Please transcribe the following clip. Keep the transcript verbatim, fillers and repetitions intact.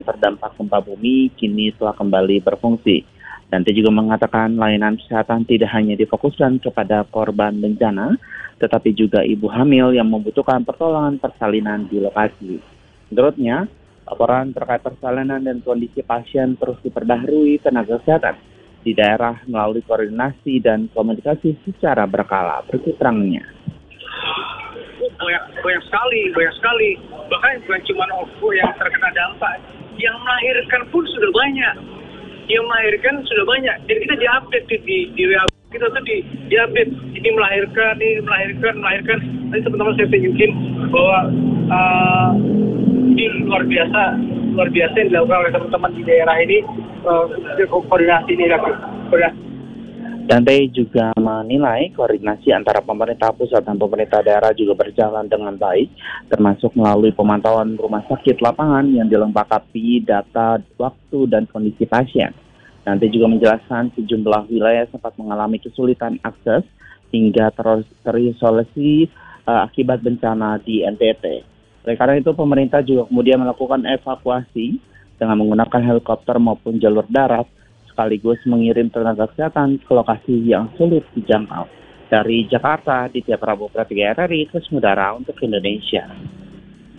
terdampak gempa bumi kini telah kembali berfungsi. Dante juga mengatakan layanan kesehatan tidak hanya difokuskan kepada korban bencana, tetapi juga ibu hamil yang membutuhkan pertolongan persalinan di lokasi. Menurutnya, laporan terkait persalinan dan kondisi pasien terus diperbaharui tenaga kesehatan di daerah melalui koordinasi dan komunikasi secara berkala. Berikut terangnya. Banyak, banyak sekali, banyak sekali. Bahkan bukan cuma O V O yang terkena dampak, yang melahirkan pun sudah banyak. Yang melahirkan sudah banyak. Jadi kita diupdate di di, di W A kita tuh di diupdate. Ini melahirkan, ini melahirkan, melahirkan. Nanti teman-teman saya tunjukin bahwa uh, ini luar biasa, luar biasa yang dilakukan oleh teman-teman di daerah ini. Uh, koordinasi ini koordinasi. Dante juga menilai koordinasi antara pemerintah pusat dan pemerintah daerah juga berjalan dengan baik, termasuk melalui pemantauan rumah sakit lapangan yang dilengkapi data, waktu, dan kondisi pasien. Dante juga menjelaskan sejumlah wilayah sempat mengalami kesulitan akses hingga ter- terisolasi uh, akibat bencana di N T T. Oleh karena itu, pemerintah juga kemudian melakukan evakuasi dengan menggunakan helikopter maupun jalur darat, sekaligus mengirim tenaga kesehatan ke lokasi yang sulit dijangkau. Dari Jakarta, Ditya Prabowo, R R I, Terus Udara untuk Indonesia.